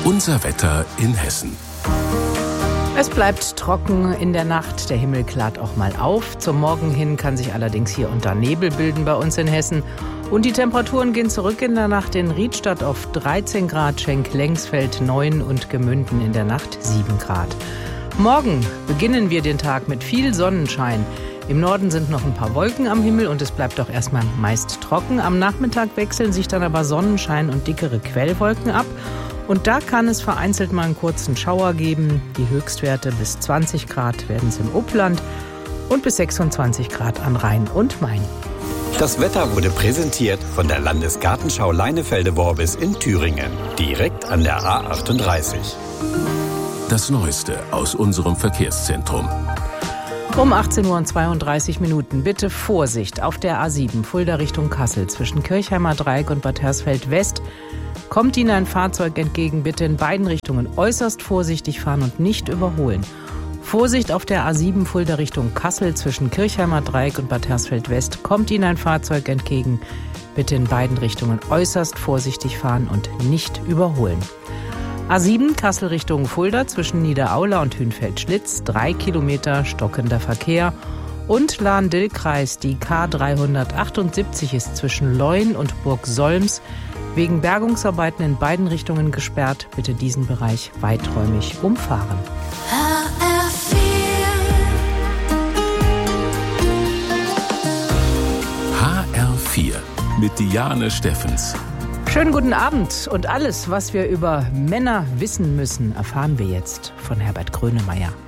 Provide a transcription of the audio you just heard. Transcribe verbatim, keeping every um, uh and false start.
Unser Wetter in Hessen. Es bleibt trocken in der Nacht, der Himmel klart auch mal auf. Zum Morgen hin kann sich allerdings hier und da Nebel bilden bei uns in Hessen. Und die Temperaturen gehen zurück in der Nacht in Riedstadt auf dreizehn Grad, Schenk-Lengsfeld neun und Gemünden in der Nacht sieben Grad. Morgen beginnen wir den Tag mit viel Sonnenschein. Im Norden sind noch ein paar Wolken am Himmel und es bleibt auch erstmal meist trocken. Am Nachmittag wechseln sich dann aber Sonnenschein und dickere Quellwolken ab. Und da kann es vereinzelt mal einen kurzen Schauer geben. Die Höchstwerte bis zwanzig Grad werden es im Upland und bis sechsundzwanzig Grad an Rhein und Main. Das Wetter wurde präsentiert von der Landesgartenschau Leinefelde-Worbis in Thüringen, direkt an der A achtunddreißig. Das Neueste aus unserem Verkehrszentrum. Um achtzehn Uhr und zweiunddreißig Minuten. Bitte Vorsicht auf der A sieben, Fulda Richtung Kassel, zwischen Kirchheimer Dreieck und Bad Hersfeld West. Kommt Ihnen ein Fahrzeug entgegen, bitte in beiden Richtungen äußerst vorsichtig fahren und nicht überholen. Vorsicht auf der A sieben, Fulda Richtung Kassel, zwischen Kirchheimer Dreieck und Bad Hersfeld West. Kommt Ihnen ein Fahrzeug entgegen, bitte in beiden Richtungen äußerst vorsichtig fahren und nicht überholen. A sieben, Kassel Richtung Fulda, zwischen Niederaula und Hünfeld-Schlitz, drei Kilometer stockender Verkehr. Und Lahn-Dill-Kreis, die K dreihundertachtundsiebzig ist zwischen Leun und Burg Solms wegen Bergungsarbeiten in beiden Richtungen gesperrt. Bitte diesen Bereich weiträumig umfahren. H R vier mit Diane Steffens. Schönen guten Abend und alles, was wir über Männer wissen müssen, erfahren wir jetzt von Herbert Grönemeyer.